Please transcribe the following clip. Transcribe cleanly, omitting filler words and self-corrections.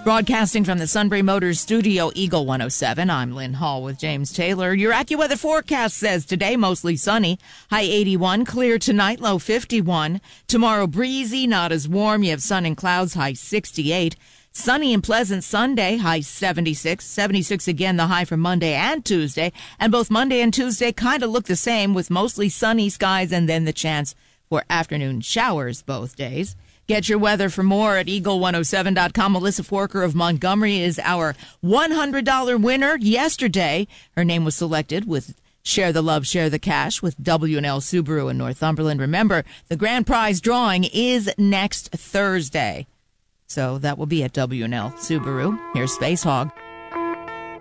Broadcasting from the Sunbury Motors Studio, Eagle 107, I'm Lynn Hall with James Taylor. Your AccuWeather forecast says today mostly sunny, high 81, clear tonight, low 51. Tomorrow breezy, not as warm. You have sun and clouds, high 68. Sunny and pleasant Sunday, high 76. 76 again, the high for Monday and Tuesday. And both Monday and Tuesday kind of look the same with mostly sunny skies and then the chance for afternoon showers both days. Get your weather for more at eagle107.com. Melissa Forker of Montgomery is our $100 winner yesterday. Her name was selected with Share the Love, Share the Cash with W&L Subaru in Northumberland. Remember, the grand prize drawing is next Thursday. So that will be at W&L Subaru. Here's Space Hog.